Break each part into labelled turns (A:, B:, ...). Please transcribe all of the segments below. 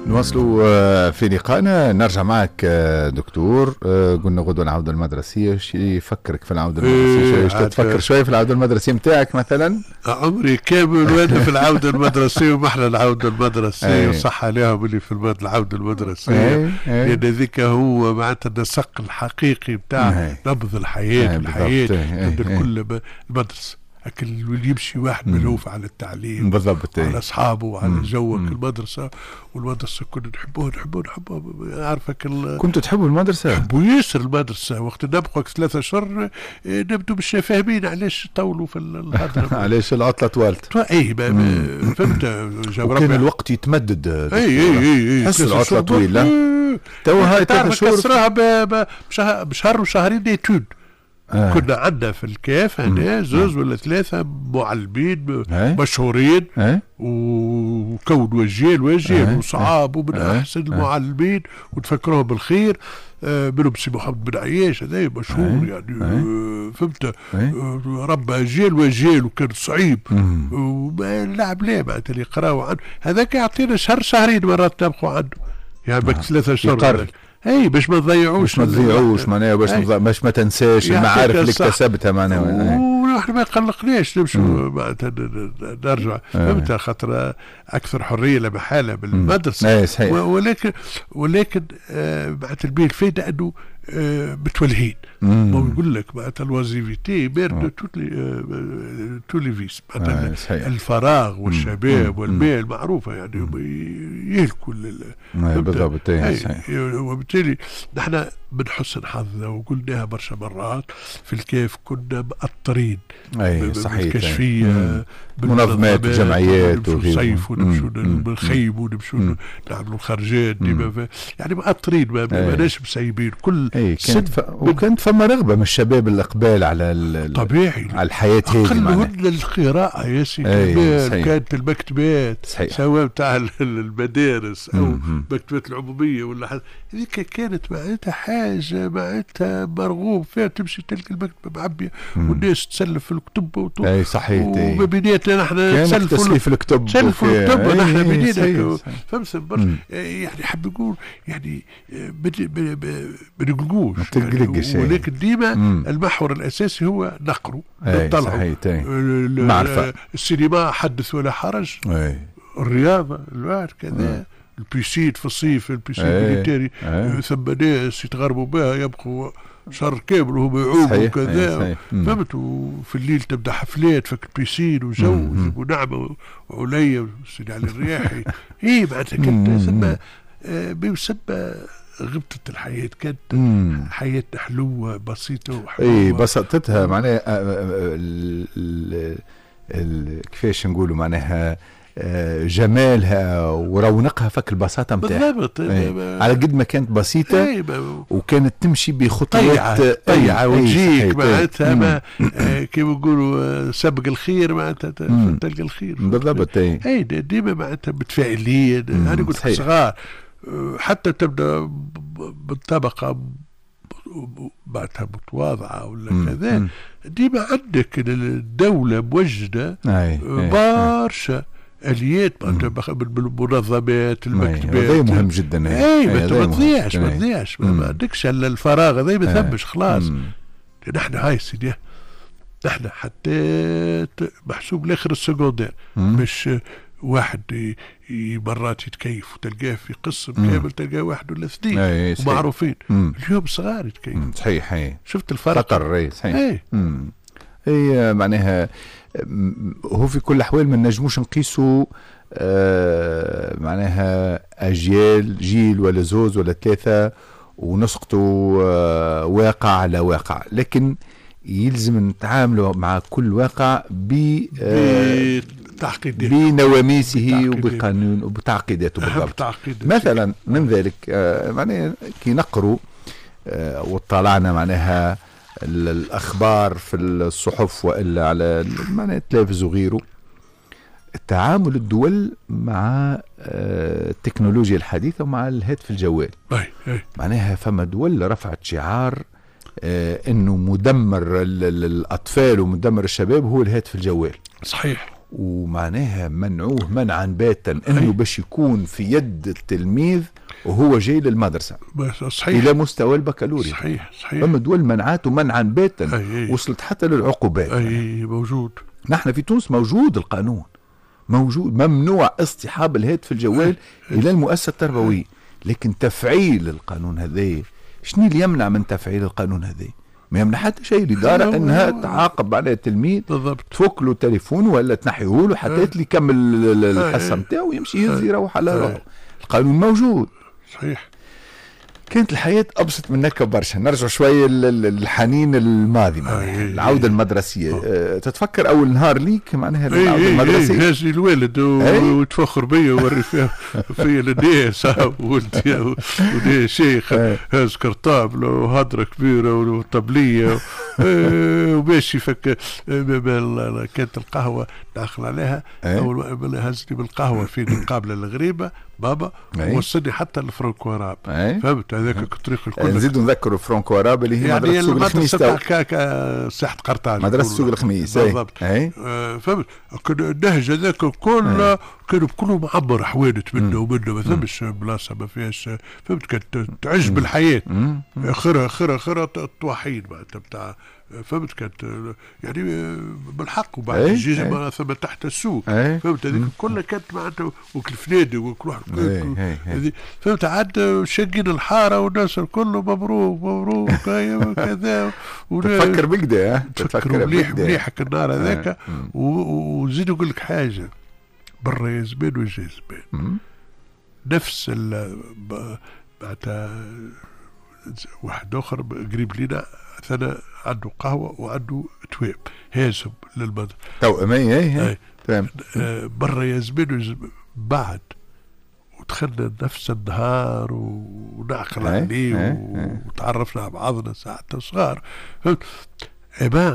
A: نواصلوا في لقائنا. نرجع معك دكتور. قلنا غدوة العودة المدرسية. شو يفكرك في العودة المدرسية؟ شو تفكر شوي في العودة المدرسية متاعك مثلا؟
B: عمري كامل وانا في العودة المدرسية ومحلى العودة المدرسية وصح عليهم اللي في العودة المدرسية لأن ذيك هو معناتها النسق الحقيقي بتاع نبض الحياة كل المدرسة. لكن اللي يمشي واحد ملهوف على التعليم
A: بالضبط
B: على أصحابه وعلى جوك المدرسة. والمدرسة كنا نحبوها عارفك
A: كنتوا تحبوا المدرسة؟
B: نحبوا ياسر المدرسة. وقت نبقى 3 أشهر نبدو مش فاهمين علاش طولوا في الهضرة
A: علاش العطلة طولت.
B: اي فهمت.
A: وكان الوقت يتمدد.
B: اي
A: حس العطلة طويلة. تو هاي 3 شهور
B: كسرها بشهر وشهرين ديتود. كنا عندنا في الكاف هنا 2 ولا 3 معلمين مشهورين وكونوا وجيل وصعاب ومن احسن المعلمين وتفكروهم بالخير. منهم سي محمد بن عياش هذا مشهور يعني فهمت. ربى جيل وجيل وكان صعيب وما نلعب ليه معناتها اللي يقراوا عنه هذاك يعطينا شهرين مرات نبقوا عنده يعني بك 3 شهور. اي باش ما تضيعوش
A: معناها باش ما تنساش المعارف اللي اكتسبتها معناها.
B: ونحن ما يقلقناش نمشوا معناتها نرجع فهمت خاطر اكثر حريه لا محاله بالمدرسه. ولكن معناتها البيه الفايده انه متولهين. ما يقول لك معناتها الوظيفتي بيرد تولي فيس معناتها الفراغ والشباب والمال معروفه يعني يهلكوا
A: بالضبط.
B: وبالتالي نحن من حسن حظنا وقلناها برشا مرات في الكيف كنا مأطرين بالكشفيه
A: منظمات وجمعيات
B: ونصيف ونمشوا نخيم ونمشوا نعملوا خرجات ديما يعني مأطرين ماناش مسيبين كل
A: وكانت فما رغبه من الشباب الاقبال على
B: طبيعي
A: على الحياه هذه
B: اقلهن القراءه يا سيدي. كانت المكتبات سواء تاع المدارس او المكتبات العموميه ولا هذيك كانت معناتها حاجه معناتها مرغوب فيها. تمشي تلقى المكتبه معبيه والناس تسلف في الكتب
A: اي صحيح.
B: وما بيناتنا نحن
A: تسلف الكتب
B: نحن بيناتنا فهمت. يعني حاب نقول يعني ما نقلقوش يعني ولكن ديما المحور الاساسي هو نقروا نطلعوا
A: معرفه.
B: السينما حدث ولا حرج. الرياضه الواحد كذا البيسين في الصيف البيسين الميليتاري ثم ناس يتغربوا بها يبقوا شهر كامل وهم يعوموا وكذا فهمت. وفي الليل تبدا حفلات فك البيسين وجو ونعمه وعليا وسيدي علي الرياحي. معناتها كانت ثم بيسمى غبطة الحياة. كانت حياتنا حلوة بسيطة وحلوة.
A: بسطتها معناها كيفاش نقولوا معناها جمالها ورونقها فك البساطة متاعها
B: بالضبط.
A: على قد ما كانت بسيطة وكانت تمشي بخطوات
B: طيعة وتجيك معناتها كيف نقولوا سبق الخير معناتها تلقى الخير
A: بالضبط.
B: ديما معناتها متفائلين. أنا قلت صغار حتى تبدأ بالطبقة بعدها متواضعة ولا كذا ديما عندك الدولة موجدة برشا آليات بالمنظمات المكتبات.
A: هذا مهم جدا.
B: ما تضيعش ما عندكش الا الفراغ هذا ما ثمش خلاص. نحن هاي سيدي نحن حتى محسوب لاخر السكوندير مش واحد مرات يتكيف وتلقاه في قسم كامل تلقاه 1 ولا 2 ومعروفين. اليوم صغار يتكيف.
A: صحيح.
B: شفت الفرق
A: خطر. صحيح. هي معناها هو في كل الأحوال ما نجموش نقيسوا معناها أجيال جيل ولا 2 ولا 3 ونسقطوا واقع على واقع. لكن يلزم نتعاملوا مع كل واقع بنواميسه وبقانون وبتعقيداته بالضبط. مثلا من ذلك معناها كي نقروا واطلعنا معناها الأخبار في الصحف وإلا على معناها التلفز وغيره. تعامل الدول مع التكنولوجيا الحديثة ومع الهاتف الجوال. معناها فما دول رفعت شعار انه مدمر الاطفال ومدمر الشباب هو الهاتف الجوال.
B: صحيح.
A: ومعناها منعوه منعا باتا انه باش يكون في يد التلميذ وهو جاي للمدرسة
B: صحيح
A: الى مستوى البكالوريا.
B: صحيح
A: فما دول منعاته منعا باتا وصلت حتى للعقوبات.
B: اي موجود.
A: نحن في تونس موجود القانون، موجود ممنوع اصطحاب الهاتف الجوال الى المؤسسة التربوية، لكن تفعيل القانون هذا شنو اللي يمنع من تفعيل القانون هذا؟ ما يمنع حتى شيء. الإدارة أنها تعاقب على التلميذ، تفك له تليفون ولا تنحيه له حتى يكمل الحصة نتاعو ويمشي يهز يروح على روحه. القانون موجود.
B: صحيح.
A: كانت الحياة أبسط من هكا برشا. نرجع شوية للحنين الماضي معناها العودة المدرسية. تتفكر أول نهار ليك معناها العودة المدرسية؟
B: هاز الوالد وتفخر بيا ووري فيها للناس ولدي ودي شيخ هاز كرطابلة وهضرة كبيرة وطبلية وباش يفك. كانت القهوة داخل عليها أول ما هزني بالقهوة في المقابلة الغريبة بابا وصلني حتى الفرنكو راب. فهمت هذاك الطريق الكل.
A: نزيدوا نذكروا فرنكو راب اللي هي
B: يعني
A: مدرسة سوق الخميس.
B: ساحة قرطاج.
A: مدرسة سوق الخميس.
B: بالضبط. فهمت النهج هذاك الكل كانوا كله معبر حوادث منه ومنه، ما ثمش بلاصة ما فيهاش. فهمت كانت تعج بالحياة. خيرة الطواحين معناتها بتاع. فهمت كانت يعني بالحق. وبعد الجيجة ما ثم تحت السوق. فهمت هذيك كلها كانت معناتها وكل فنادق وكل واحد. فهمت عاد شاقين الحارة والناس الكل مبروك مبروك كذا.
A: تفكر بكده.
B: تفكر مليح النهار هذاك. وزيد نقول لك حاجة برا يا زمان وجا زمان. نفس معناتها واحد اخر قريب لنا ثنا عنده قهوة وعنده تواب هازم للمدرسة
A: توأمي. تمام.
B: برا يا زمان بعد ودخلنا نفس النهار ونعقل عليه وتعرفنا على بعضنا ساعة صغار. فهمت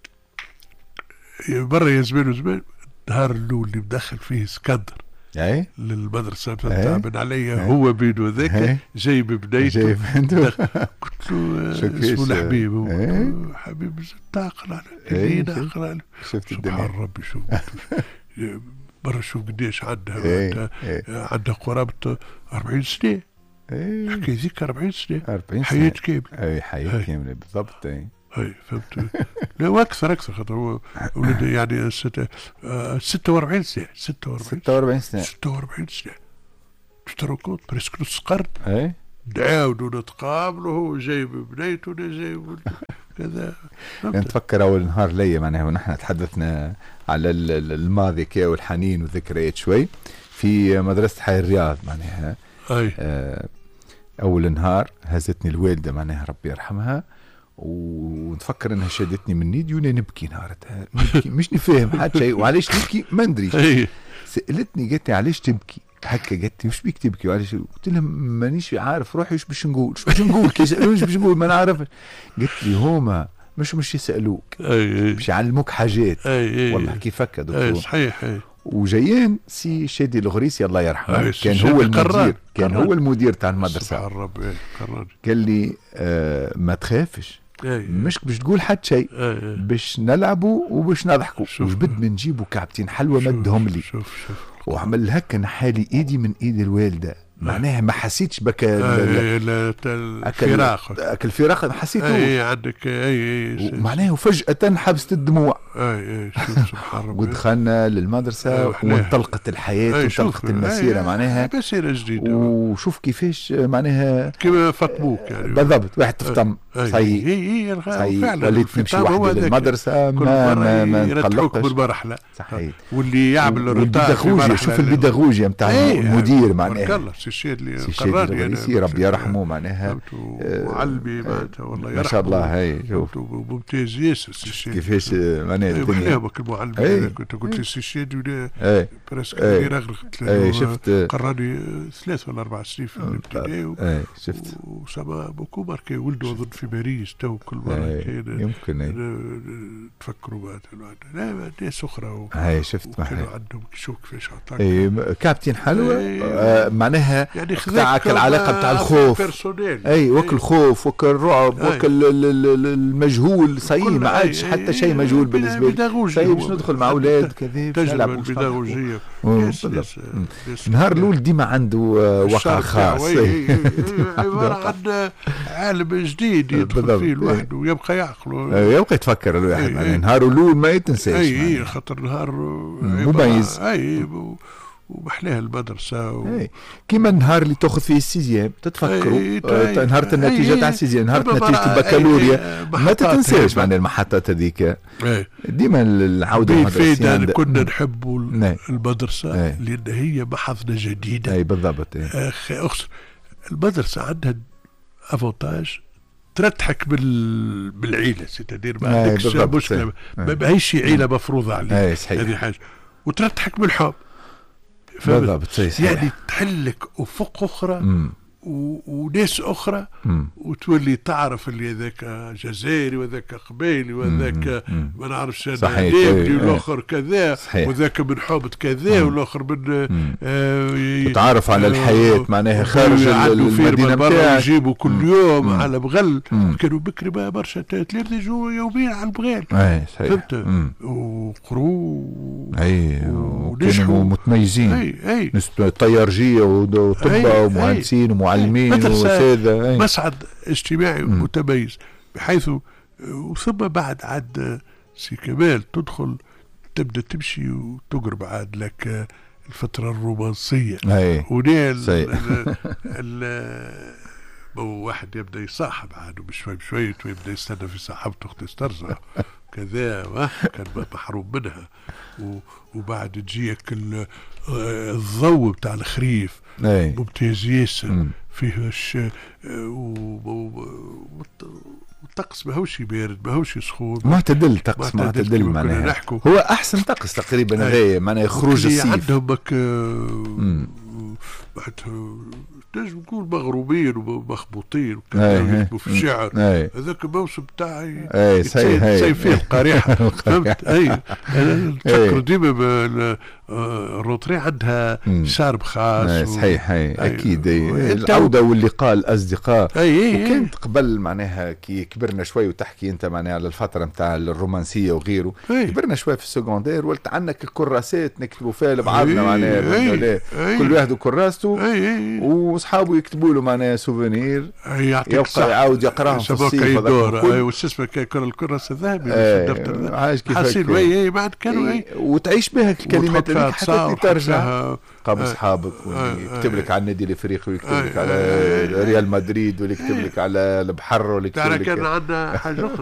B: برا يا زمان النهار الأول اللي مدخل فيه اسكندر للمدرسة تعبان عليا هو بينه ذاك جاي ببنيته. قلت له اسمه الحبيب. حبيب تعقل على نعقل على.
A: شفت الدنيا
B: سبحان ربي. شوف برا شوف قديش عندها قرابة 40 سنة. حكي ذيك 40 سنة حياة كاملة.
A: حياة كاملة بالضبط.
B: فهمت. لا واكثر خاطر هو ولد يعني 46 سنة.
A: 46 سنة
B: تتركوت بريسك نص قرن. نعاودوا نتقابلوا هو جايب بنيته وانا جايب كذا.
A: نتفكر اول نهار ليا معناها ونحن تحدثنا على الماضي كي والحنين والذكريات شوي في مدرسة حي الرياض معناها. اول نهار هزتني الوالدة معناها ربي يرحمها ونفكر انها شادتني من يدي وانا نبكي نهارتها. نبكي مش نفهم حتى شيء وعلاش نبكي ما ندريش. سالتني قالت لي علاش تبكي هكا؟ قالت لي وش بيك تبكي وعلاش؟ قلت لها مانيش عارف روحي وش باش نقول. كي يسالوني وش باش نقول ما نعرفش. قالت لي هما مش يسالوك باش يعلموك حاجات. والله كيف هكا دكتور.
B: صحيح.
A: وجايين سي شادي الغريسي الله يرحمه كان هو المدير تاع المدرسه.
B: سبحان ربي.
A: قال لي ما تخافش مش باش تقول حتى شيء باش نلعبوا وباش نضحكوا. وجبدنا نجيبوا كعبتين حلوى مدهم لي وعمل هكا نحالي ايدي من ايد الوالده معناها ما حسيتش بك الفراق ما حسيته.
B: عندك
A: معناها وفجأة حبست الدموع.
B: سبحان ربي.
A: ودخلنا للمدرسة وانطلقت الحياة وانطلقت المسيرة معناها
B: مسيرة جديدة.
A: وشوف كيفاش معناها
B: كيما فطموك يعني
A: بالضبط. واحد تفطم صحيح
B: فعلا
A: وليت نمشي وحدي للمدرسة ما نتقلقش
B: بالمرحلة.
A: صحيح.
B: واللي يعمل الروتار
A: شوف البيداغوجيا نتاع المدير معناها
B: الشيء
A: القراني ربي يرحمه معناها
B: معلمي معناتها والله يرحمه
A: ما شاء الله. هاي شوف
B: ممتاز ياسر
A: كيفاش معناها
B: الدنيا المعلم. كنت قلت لي الشيء برسك يرغرغ.
A: شفت
B: قراني 3 ولا 4 سنين في الابتدائي.
A: شفت
B: وسما بوكو ماركي ولده اظن في باريس تو كل مره
A: يمكن
B: تفكروا بعد لا ناس اخرى.
A: هاي شفت
B: كانوا عندهم شوف كيفاش عطاك
A: كابتن حلوه معناها
B: يعني
A: تاعك العلاقه بتاع الخوف. وكل الخوف وكل الرعب وكل المجهول صحيح ما عادش حتى شيء مجهول بالنسبه
B: بيداغوجي
A: باش ندخل مع اولاد كذا
B: تجربه البيداغوجيه.
A: النهار الاول ديما عنده وقع خاص،
B: عباره عن عالم جديد يدخل فيه الواحد ويبقى يعقله،
A: يبقى يتفكر الواحد. النهار الاول ما يتنساش،
B: اي خاطر نهار
A: مميز،
B: ومحلاها المدرسة
A: كيما النهار اللي تاخذ فيه السيزيام تتفكروا، نهار النتيجة تاع السيزيام، نهار نتيجة البكالوريا ما تتنساش معناها المحطات هذيك. ديما العودة
B: المدرسية كنا نحبوا المدرسة لأن هي محضنة جديدة.
A: اي بالضبط.
B: المدرسة عندها افونتاج ترتحك بالعيلة، سيتادير ما عندكش مشكلة، ما هيش عيلة مفروضة عليك، هذه حاجة، وترتحك بالحب.
A: بالضبط،
B: يعني تحلك افق اخرى وناس اخرى، وتولي تعرف اللي هذاك جزائري وذاك قبيلي وذاك ما نعرفش انا ليبي والاخر كذا وذاك من حومة كذا والاخر من
A: تعرف على الحياة معناها خارج المدينة
B: برا يجيبوا كل يوم على بغل. كانوا بكري برشا تلاميذ يجوا يوميا على البغال، فهمت، وقروا
A: وكانوا متميزين، طيارجية وطباء ومهندسين ومعلمين وسادة،
B: مسعد اجتماعي متميز بحيث. ثم بعد عاد سي كمال تدخل تبدأ تمشي وتقرب عاد لك الفترة الرومانسية، ونال واحد يبدأ يصاحب عاد بشوي بشوي، ويبدأ يستنى في صاحبته اختي استرزع كذا، كان محروم منها. وبعد تجيك الضوء بتاع الخريف ممتاز ياسر، فيه الطقس ماهوش بارد ماهوش سخون،
A: معتدل، طقس معتدل معناها هو احسن طقس تقريبا هذايا، معناها خروج الصيف.
B: عندهم تنجم نقول مغروبين ومخبوطين وكذا في الشعر، هذاك الموسم تاعي صيفي القريحه، فهمت. نفكر ديما الروتري عندها شارب خاص،
A: صحيح، اكيد. العوده واللقاء الاصدقاء. وكانت قبل معناها كي كبرنا شوي، وتحكي انت معناها على الفتره نتاع الرومانسيه وغيره، كبرنا شوي في السكوندير، ولت عندنا كراسات نكتبوا فيها لبعضنا معناها، كل واحد وكراسته، واصحابه يكتبوا له معناها سوفينير، يبقى يعاود يقراهم في الصيف.
B: وش اسمه كان الكراسه الذهبي حاسين بعد كانوا
A: وتعيش بها الكلمات اللي حتى ترجع قام اصحابك، ويكتب لك على النادي الافريقي، ويكتب لك على ريال مدريد، ويكتب لك على البحر، ويكتب لك.
B: كان عندنا حاجه